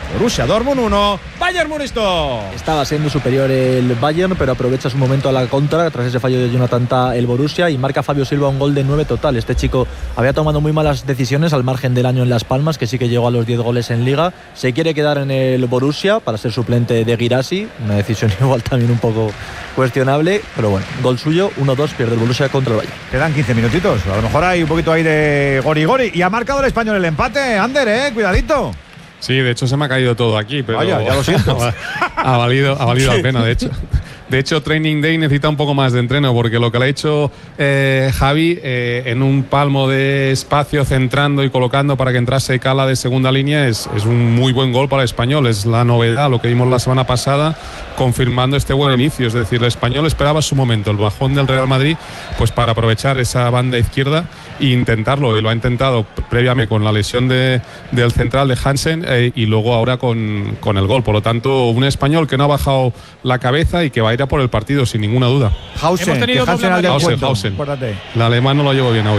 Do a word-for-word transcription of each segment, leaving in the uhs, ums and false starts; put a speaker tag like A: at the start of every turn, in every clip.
A: Borussia Dortmund uno, Bayern Múnich dos.
B: Estaba siendo superior el Bayern, pero aprovecha su momento a la contra tras ese fallo de Jonathan Tah el Borussia y marca Fabio Silva un gol de nueve total. Este chico había tomado muy malas decisiones al margen del año en Las Palmas, que sí que llegó a los diez goles en Liga. Se quiere quedar en el Borussia para ser suplente de Guirassy, una decisión igual también un poco cuestionable, pero bueno, gol suyo, uno dos, pierde el Borussia contra el Bayern.
C: Quedan quince minutitos, a lo mejor hay un poquito ahí de gori gori. Y ha marcado el Español el empate, Ander, eh, cuidadito.
D: Sí, de hecho se me ha caído todo aquí, pero
C: Vaya, ya lo siento.
D: ha valido, ha valido la pena, de hecho. De hecho, Training Day necesita un poco más de entreno, porque lo que le ha hecho eh, Javi eh, en un palmo de espacio, centrando y colocando para que entrase Cala de segunda línea, es, es un muy buen gol para el Español. Es la novedad, lo que vimos la semana pasada, confirmando este buen inicio. Es decir, el Español esperaba su momento, el bajón del Real Madrid, pues para aprovechar esa banda izquierda e intentarlo. Y lo ha intentado previamente con la lesión de, del central de Hansen eh, y luego ahora con, con el gol. Por lo tanto, un Español que no ha bajado la cabeza y que va a ir a por el partido sin ninguna duda.
C: Hausen, que Hansen al
D: Hausen, Hausen. El alemán no lo llevo bien hoy.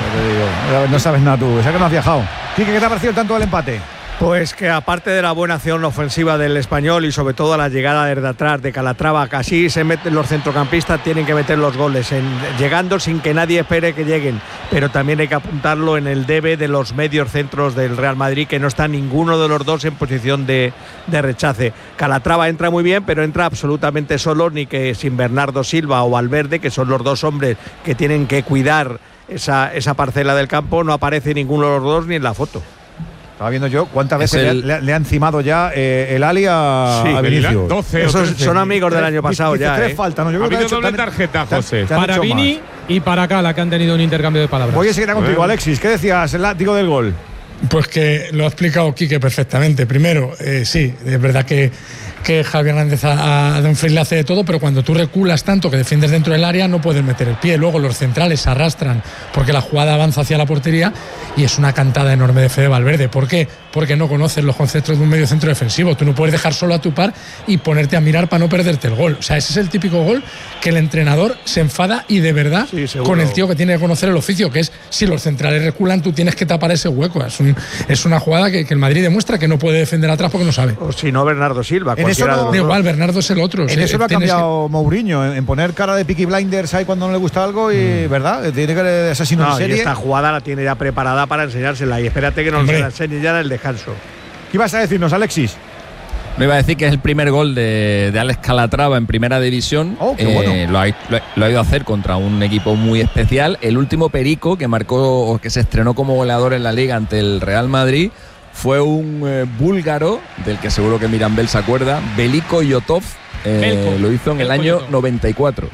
C: No, digo, no sabes nada tú, o sea que no has viajado. Quique, ¿qué te ha parecido el tanto del empate?
E: Pues que aparte de la buena acción ofensiva del Español y sobre todo la llegada desde atrás de Calatrava, casi se meten los centrocampistas, tienen que meter los goles, en, llegando sin que nadie espere que lleguen, pero también hay que apuntarlo en el debe de los medios centros del Real Madrid, que no está ninguno de los dos en posición de, de rechace. Calatrava entra muy bien, pero entra absolutamente solo, ni que sin Bernardo Silva o Valverde, que son los dos hombres que tienen que cuidar esa, esa parcela del campo, no aparece ninguno de los dos ni en la foto.
C: Estaba viendo yo cuántas veces el... le, le ha encimado ya eh, el Ali a,
E: sí,
C: a Vinicius.
E: doce Esos son amigos del año pasado
C: dice,
E: ya.
C: Tres
E: eh.
C: faltas, ¿no? Yo
F: ha
C: creo
F: habido
C: que
F: doble
C: hecho,
F: tarjeta,
C: te,
F: José.
C: te
F: para Vini y para Cala, que han tenido un intercambio de palabras.
C: Voy a seguir contigo, bueno. Alexis. ¿Qué decías, el látigo del gol?
G: Pues que lo ha explicado Quique perfectamente. Primero, eh, sí, es verdad que, que Javi Hernández a, a Dumfries le hace de todo, pero cuando tú reculas tanto que defiendes dentro del área no puedes meter el pie. Luego los centrales se arrastran porque la jugada avanza hacia la portería y es una cantada enorme de Fede Valverde. ¿Por qué? Porque no conoces los conceptos de un medio centro defensivo. Tú no puedes dejar solo a tu par y ponerte a mirar para no perderte el gol. O sea, ese es el típico gol que el entrenador se enfada y de verdad sí, con el tío que tiene que conocer el oficio, que es si los centrales reculan, tú tienes que tapar ese hueco. Es, un, es una jugada que, que el Madrid demuestra que no puede defender atrás porque no sabe.
E: O si no, Bernardo Silva.
C: En eso no,
G: da igual, Bernardo es el otro.
C: En
G: sí,
C: eso lo ha cambiado
G: que...
C: Mourinho, en, en poner cara de Peaky Blinders ahí cuando no le gusta algo y, mm. ¿verdad? Tiene que de asesino
E: no,
C: en serie.
E: Y esta jugada la tiene ya preparada para enseñársela y espérate que nos la enseñe ya en el descanso.
C: ¿Qué ibas a decirnos, Alexis?
H: Me iba a decir que es el primer gol de, de Alex Calatrava en primera división.
C: Oh, qué
H: eh,
C: bueno.
H: lo, ha, lo, lo ha ido a hacer contra un equipo muy especial. El último Perico que marcó, que se estrenó como goleador en la Liga ante el Real Madrid, fue un eh, búlgaro, del que seguro que Mirambel se acuerda, Veliko Yotov. Eh, lo hizo en el año noventa y cuatro.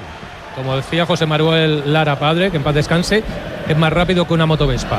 F: Como decía José Manuel Lara padre, que en paz descanse, es más rápido que una moto Vespa.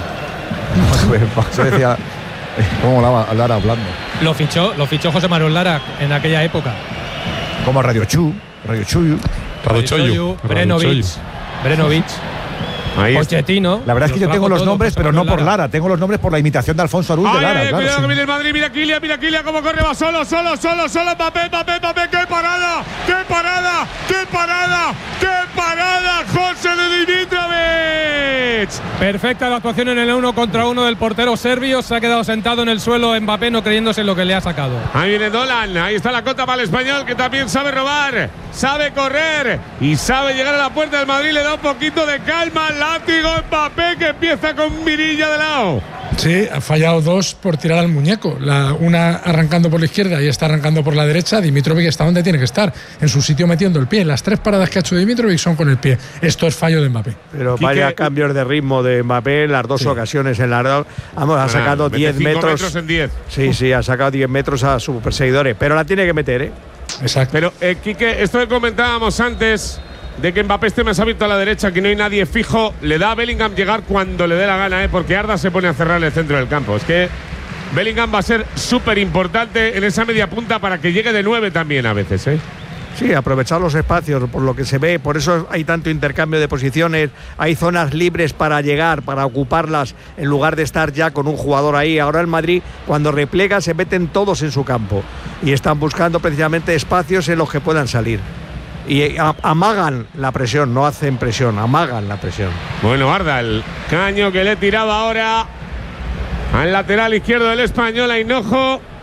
C: Se decía, ¿cómo Lara, Lara hablando?
F: Lo fichó, lo fichó José Manuel Lara en aquella época.
C: Como Radio Chu, Radio Chuyu,
D: Radio Choyu,
F: Brenovic, Brenovic. Pochettino.
C: La verdad es que yo tengo los todo, nombres, pero no por Lara. Lara. Tengo los nombres por la imitación de Alfonso Arús de Lara.
F: Ay,
C: claro,
F: cuidado
C: sí.
F: que viene el Madrid, mira Kylian, mira Kylian cómo corre, va solo, solo, solo, solo, Mbappé, Mbappé, Mbappé, qué parada, qué parada, qué parada, qué parada, José de Dimitrovic. Perfecta la actuación en el uno contra uno del portero serbio, se ha quedado sentado en el suelo Mbappé no creyéndose en lo que le ha sacado. Ahí viene Dolan, ahí está la cota para el español que también sabe robar, sabe correr y sabe llegar a la puerta del Madrid, le da un poquito de calma, látigo Mbappé que empieza con mirilla de lado.
G: Sí, ha fallado dos por tirar al muñeco. La, una arrancando por la izquierda y está arrancando por la derecha. Dimitrovic está donde tiene que estar, en su sitio metiendo el pie. Las tres paradas que ha hecho Dimitrovic son con el pie. Esto es fallo de Mbappé.
E: Pero vaya Quique, cambios de ritmo de Mbappé en las dos sí. ocasiones. En las dos, vamos, ha sacado diez metros.
F: metros en diez.
E: Sí, sí, ha sacado diez metros a sus perseguidores. Pero la tiene que meter, ¿eh?
G: Exacto.
F: Pero, eh, Quique, esto que comentábamos antes, de que Mbappé esté más abierto a la derecha, que no hay nadie fijo, le da a Bellingham llegar cuando le dé la gana, ¿eh? Porque Arda se pone a cerrar el centro del campo. Es que Bellingham va a ser súper importante en esa media punta para que llegue de nueve también a veces, ¿eh?
E: Sí, aprovechar los espacios, por lo que se ve, por eso hay tanto intercambio de posiciones, hay zonas libres para llegar, para ocuparlas, en lugar de estar ya con un jugador ahí. Ahora el Madrid, cuando replega, se meten todos en su campo y están buscando precisamente espacios en los que puedan salir. Y amagan la presión, no hacen presión, amagan la presión.
F: Bueno, Arda, el caño que le tiraba ahora al lateral izquierdo del español a Hinojo.